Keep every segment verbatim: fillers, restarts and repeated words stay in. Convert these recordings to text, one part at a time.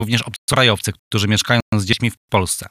również obcokrajowcy, którzy mieszkają z dziećmi w Polsce.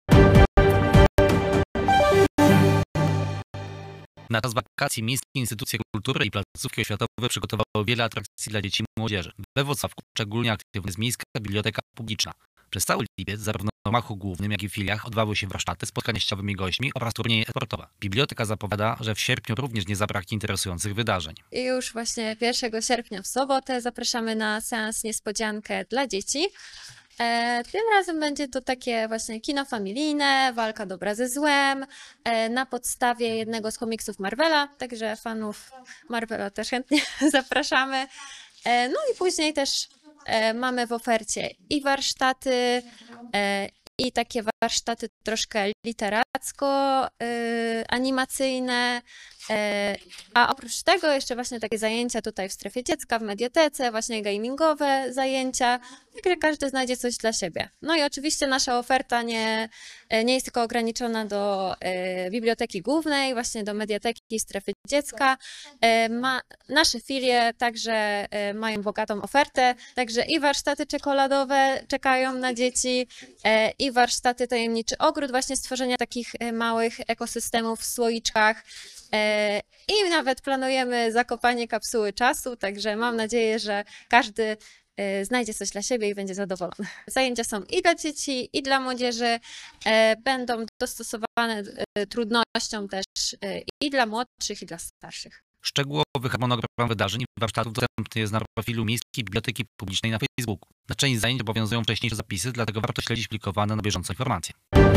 Na czas wakacji miejskie instytucje kultury i placówki oświatowe przygotowały wiele atrakcji dla dzieci i młodzieży. We Włocławku szczególnie aktywna jest Miejska Biblioteka Publiczna. Przez cały lipiec zarówno w gmachu głównym, jak i w filiach odbywały się warsztaty, spotkania z ciekawymi gośćmi oraz turnieje sportowe. Biblioteka zapowiada, że w sierpniu również nie zabraknie interesujących wydarzeń. I już właśnie pierwszego sierpnia w sobotę zapraszamy na seans niespodziankę dla dzieci. E, tym razem będzie to takie właśnie kino familijne, walka dobra ze złem, e, na podstawie jednego z komiksów Marvela, także fanów Marvela też chętnie zapraszamy. E, no i później też e, mamy w ofercie i warsztaty, e, i takie warsztaty troszkę literacko-animacyjne, a oprócz tego jeszcze właśnie takie zajęcia tutaj w strefie dziecka, w mediatece, właśnie gamingowe zajęcia, także każdy znajdzie coś dla siebie. No i oczywiście nasza oferta nie, nie jest tylko ograniczona do biblioteki głównej, właśnie do mediateki i strefy dziecka. Ma, nasze filie także mają bogatą ofertę, także i warsztaty czekoladowe czekają na dzieci, i warsztaty Tajemniczy Ogród, właśnie stworzenia takich małych ekosystemów w słoiczkach. I nawet planujemy zakopanie kapsuły czasu, także mam nadzieję, że każdy znajdzie coś dla siebie i będzie zadowolony. Zajęcia są i dla dzieci, i dla młodzieży, będą dostosowane trudnościom też i dla młodszych, i dla starszych. Szczegółowy harmonogram wydarzeń i warsztatów dostępny jest na profilu Miejskiej Biblioteki Publicznej na Facebooku. Na część zajęć obowiązują wcześniejsze zapisy, dlatego warto śledzić publikowane na bieżąco informacje.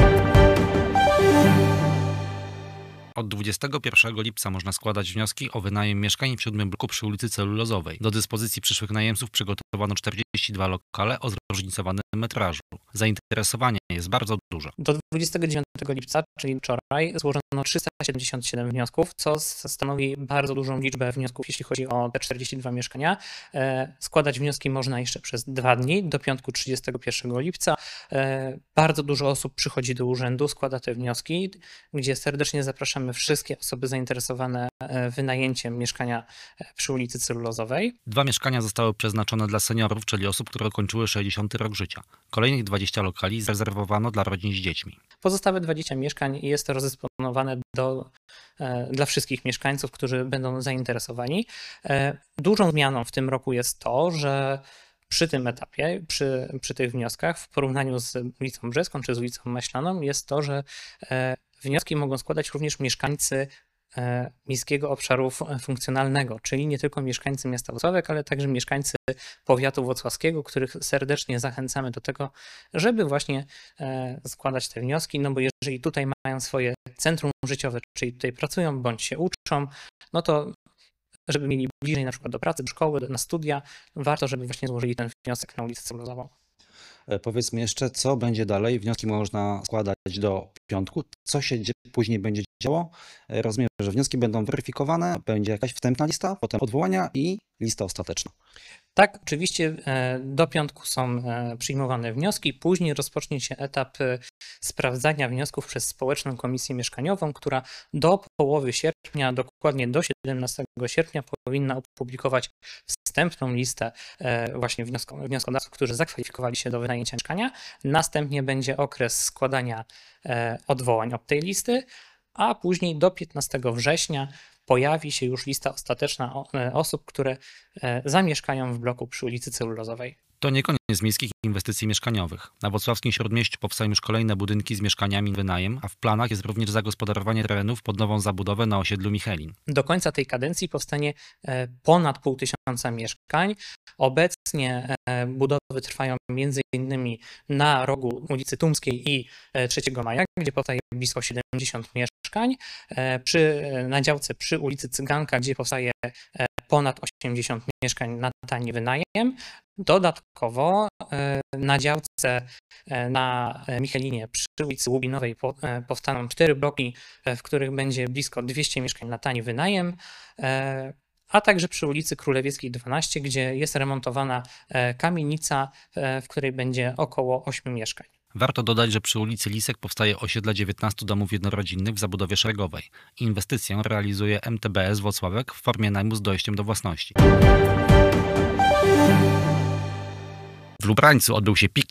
Od dwudziestego pierwszego lipca można składać wnioski o wynajem mieszkań w siódmym bloku przy ulicy Celulozowej. Do dyspozycji przyszłych najemców przygotowano czterdzieści dwa lokale o zróżnicowanym metrażu. Zainteresowanie jest bardzo duże. Do dwudziestego dziewiątego lipca, czyli wczoraj, złożono trzysta siedemdziesiąt siedem wniosków, co stanowi bardzo dużą liczbę wniosków, jeśli chodzi o te czterdzieści dwa mieszkania. Składać wnioski można jeszcze przez dwa dni, do piątku trzydziestego pierwszego lipca. Bardzo dużo osób przychodzi do urzędu, składa te wnioski, gdzie serdecznie zapraszamy wszystkie osoby zainteresowane wynajęciem mieszkania przy ulicy Celulozowej. Dwa mieszkania zostały przeznaczone dla seniorów, czyli osób, które ukończyły sześćdziesiąty rok życia. Kolejnych dwadzieścia lokali zarezerwowano dla rodzin z dziećmi. Pozostałe dwadzieścia mieszkań jest rozdysponowane do, dla wszystkich mieszkańców, którzy będą zainteresowani. Dużą zmianą w tym roku jest to, że przy tym etapie, przy, przy tych wnioskach, w porównaniu z ulicą Brzeską czy z ulicą Maślaną, jest to, że wnioski mogą składać również mieszkańcy miejskiego obszaru funkcjonalnego, czyli nie tylko mieszkańcy miasta Włocławek, ale także mieszkańcy powiatu włocławskiego, których serdecznie zachęcamy do tego, żeby właśnie składać te wnioski, no bo jeżeli tutaj mają swoje centrum życiowe, czyli tutaj pracują bądź się uczą, no to żeby mieli bliżej na przykład do pracy, do szkoły, na studia, warto, żeby właśnie złożyli ten wniosek na ulicę Celulozową. Powiedzmy jeszcze, co będzie dalej. Wnioski można składać do piątku. Co się później będzie działo? Rozumiem, że wnioski będą weryfikowane, będzie jakaś wstępna lista, potem odwołania i lista ostateczna. Tak, oczywiście do piątku są przyjmowane wnioski, później rozpocznie się etap sprawdzania wniosków przez Społeczną Komisję Mieszkaniową, która do połowy sierpnia, dokładnie do siedemnastego sierpnia powinna opublikować wstępną listę właśnie wnioskodawców, którzy zakwalifikowali się do wynajęcia mieszkania. Następnie będzie okres składania odwołań od tej listy, a później do piętnastego września pojawi się już lista ostateczna osób, które zamieszkają w bloku przy ulicy Celulozowej. To nie koniec miejskich inwestycji mieszkaniowych. Na włocławskim Śródmieściu powstają już kolejne budynki z mieszkaniami wynajem, a w planach jest również zagospodarowanie terenów pod nową zabudowę na osiedlu Michelin. Do końca tej kadencji powstanie ponad pół tysiąca mieszkań. Obecnie budowy trwają między innymi na rogu ulicy Tumskiej i trzeciego maja, gdzie powstaje blisko siedemdziesiąt mieszkań. Przy, na działce przy ulicy Cyganka, gdzie powstaje ponad osiemdziesiąt mieszkań na tani wynajem. Dodatkowo na działce na Michelinie przy ulicy Łubinowej powstaną cztery bloki, w których będzie blisko dwieście mieszkań na tani wynajem, a także przy ulicy Królewieckiej dwanaście, gdzie jest remontowana kamienica, w której będzie około ośmiu mieszkań. Warto dodać, że przy ulicy Lisek powstaje osiedle dziewiętnastu domów jednorodzinnych w zabudowie szeregowej. Inwestycję realizuje M T B S Włocławek w formie najmu z dojściem do własności. W Lubrańcu odbył się piknik